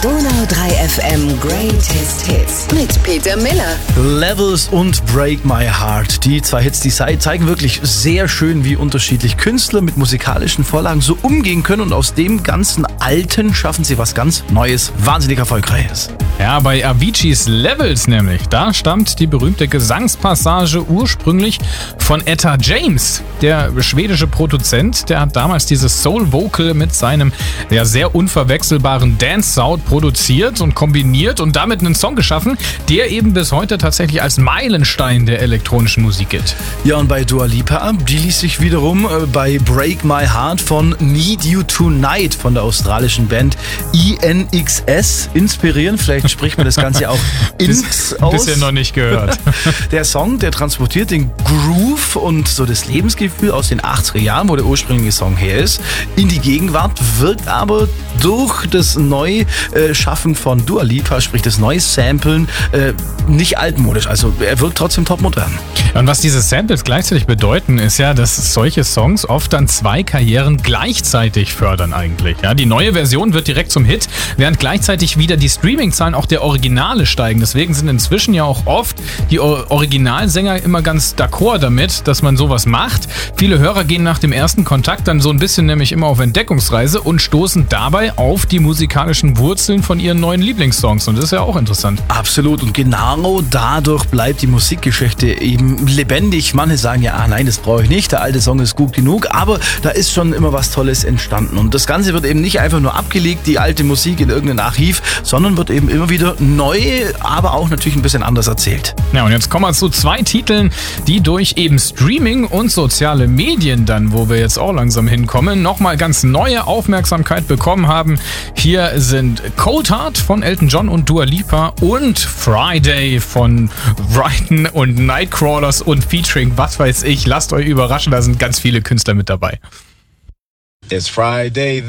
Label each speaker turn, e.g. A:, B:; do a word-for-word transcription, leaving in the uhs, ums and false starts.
A: Donau drei F M Greatest Hits mit Peter Miller.
B: Levels und Break My Heart. Die zwei Hits, die zeigen wirklich sehr schön, wie unterschiedlich Künstler mit musikalischen Vorlagen so umgehen können. Und aus dem ganzen Alten schaffen sie was ganz Neues, wahnsinnig Erfolgreiches.
C: Ja, bei Aviciis Levels nämlich, da stammt die berühmte Gesangspassage ursprünglich von Etta James. Der schwedische Produzent, der hat damals dieses Soul-Vocal mit seinem ja, sehr unverwechselbaren Dance-Sound produziert und kombiniert und damit einen Song geschaffen, der eben bis heute tatsächlich als Meilenstein der elektronischen Musik gilt.
B: Ja, und bei Dua Lipa, die ließ sich wiederum äh, bei Break My Heart von Need You Tonight von der australischen Band I N X S inspirieren. Vielleicht spricht man das Ganze auch Inks aus.
C: Bisher noch nicht gehört.
B: Der Song, der transportiert den Groove und so das Lebensgefühl aus den achtziger Jahren, wo der ursprüngliche Song her ist, in die Gegenwart, wirkt aber durch das Neuschaffen von Dua Lipa, sprich das neue Samplen, äh, nicht altmodisch. Also er wirkt trotzdem topmodern.
C: Und was diese Samples gleichzeitig bedeuten, ist ja, dass solche Songs oft dann zwei Karrieren gleichzeitig fördern eigentlich. Ja, die neue Version wird direkt zum Hit, während gleichzeitig wieder die Streaming-Zahlen auch der Originale steigen. Deswegen sind inzwischen ja auch oft die Originalsänger immer ganz d'accord damit, dass man sowas macht. Viele Hörer gehen nach dem ersten Kontakt dann so ein bisschen nämlich immer auf Entdeckungsreise und stoßen dabei auf die musikalischen Wurzeln von ihren neuen Lieblingssongs. Und das ist ja auch interessant.
B: Absolut. Und genau dadurch bleibt die Musikgeschichte eben lebendig. Manche sagen ja, ah nein, das brauche ich nicht, der alte Song ist gut genug, aber da ist schon immer was Tolles entstanden. Und das Ganze wird eben nicht einfach nur abgelegt, die alte Musik in irgendein Archiv, sondern wird eben immer wieder neu, aber auch natürlich ein bisschen anders erzählt.
C: Ja, und jetzt kommen wir zu zwei Titeln, die durch eben Streaming und soziale Medien dann, wo wir jetzt auch langsam hinkommen, nochmal ganz neue Aufmerksamkeit bekommen haben. Hier sind Cold Heart von Elton John und Dua Lipa und Friday von Brighton und Nightcrawlers und Featuring, was weiß ich. Lasst euch überraschen, da sind ganz viele Künstler mit dabei.
D: It's Friday.